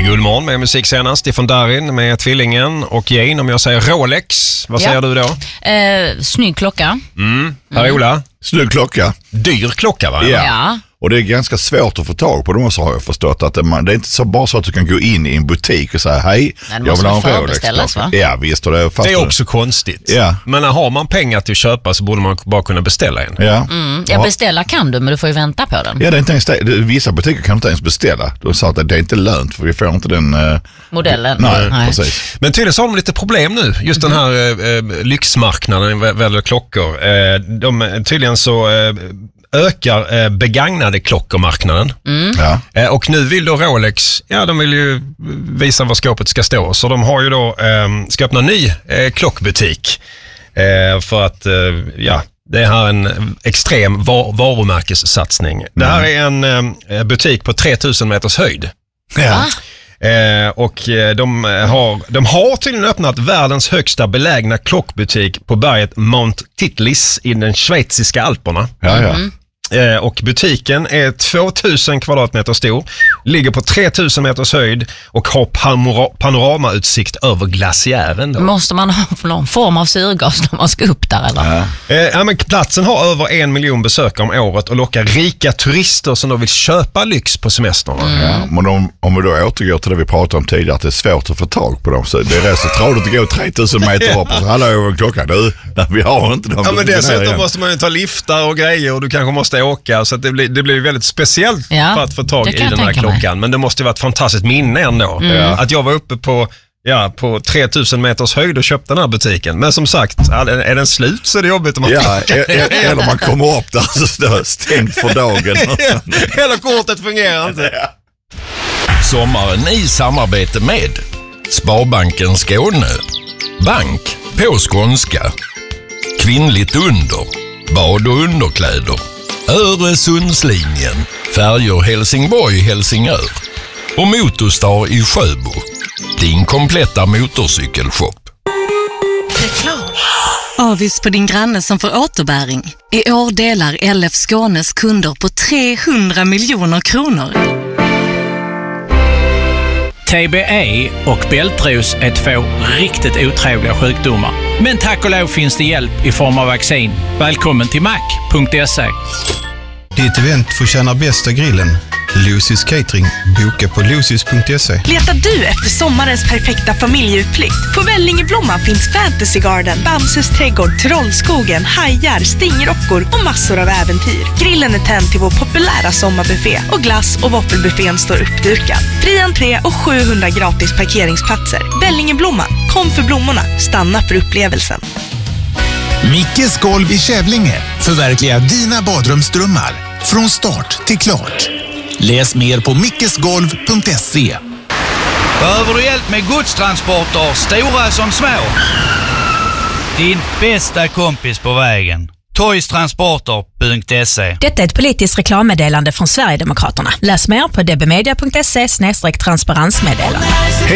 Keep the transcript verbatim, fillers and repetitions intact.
Guldmorgon med musik senast ifrån Darin med Tvillingen och Jane. Om jag säger Rolex, vad säger ja. du då? Eh, snygg klocka. Mm. Per-Ola? Mm. Snygg klocka. Dyr klocka, va? Ja. Ja. Och det är ganska svårt att få tag på dem, så har jag förstått. Att det, man, det är inte så bara så att du kan gå in i en butik och säga hej, Nej, jag vill ha en förbeställas, va? Ja, visst. Och det, fast det är också konstigt. Ja. Men har man pengar till att köpa så borde man bara kunna beställa en. Ja. Mm, jag beställa kan du, men du får ju vänta på den. Ja, det är inte ens det. Vissa butiker kan du inte ens beställa. De sa att det är inte lönt för vi får inte den... Uh, Modellen. Nej, Nej, precis. Men tydligen så har de lite problem nu. Just den här eh, lyxmarknaden väljer klockor. Eh, de, tydligen så... Eh, ökar eh, begagnade klockormarknaden. Mm. Ja. Eh, och nu vill då Rolex, ja de vill ju visa var skåpet ska stå. Så de har ju då, eh, ska öppna en ny eh, klockbutik. Eh, för att, eh, ja, det är här en extrem var- varumärkessatsning. Mm. Det här är en eh, butik på tre tusen meters höjd. Ja. Eh, och eh, de har, de har tydligen öppnat världens högsta belägna klockbutik på berget Mount Titlis i den schweiziska Alperna. Ja, ja. Mm. Eh, och butiken är tvåtusen kvadratmeter stor, ligger på tre tusen meters höjd och har panora- panoramautsikt över glaciären. Då. Måste man ha någon form av syrgas när man ska upp där, eller? Ja. Eh, ja, men platsen har över en miljon besökare om året och lockar rika turister som då vill köpa lyx på semesterna. Mm. Ja, men om, om vi då återgår till det vi pratade om tidigare, att det är svårt att få tag på dem, så det är så tradigt att gå tre tusen meter upp och så hallå över klockan, du, nej, vi har inte dem. Ja, men Den här dessutom igen. måste man ju ta liftar och grejer och du kanske måste åka, så att det blir, det blir väldigt speciellt Ja, för att få tag det i kan jag den här tänka mig. klockan. Men det måste ju vara ett fantastiskt minne ändå. Mm. Att jag var uppe på, ja, på tre tusen meters höjd och köpte den här butiken. Men som sagt, är den slut så är det jobbigt om man Ja, e- e- eller man kommer upp där så står det stängt för dagen. Hela kortet fungerar inte. Sommaren i samarbete med Sparbanken Skåne, Bank på skånska, Kvinnligt under, bad och underkläder, Öresundslinjen, färjor Helsingborg-Helsingör och Motorstar i Sjöbo, din kompletta motorcykelshop. Avis på din granne som får återbäring. I år delar L F Skånes kunder på trehundra miljoner kronor. T B E och bältros är två riktigt otrevliga sjukdomar. Men tack och lov finns det hjälp i form av vaccin. Välkommen till mac punkt se. Ditt event får tjäna bästa grillen. Lucy's Catering. Boka på lucys punkt se. Letar du efter sommarens perfekta familjeutflykt? På Vällingeblomman finns Fantasy Garden, Bamses trädgård, Trollskogen, hajar, stingrockor och massor av äventyr. Grillen är tänd till vår populära sommarbuffé och glass- och våffelbuffén står uppdukad. Fri entré och sjuhundra gratis parkeringsplatser. Vällingeblomman, kom för blommorna, stanna för upplevelsen. Mickes golv i Kävlinge förverkligar dina badrumsdrömmar från start till klart. Läs mer på mickesgolv punkt se. Behöver du hjälp med godstransporter, stora som små? Din bästa kompis på vägen. toystransporter punkt se. Detta är ett politiskt reklammeddelande från Sverigedemokraterna. Läs mer på d b media punkt se slash transparensmeddelande.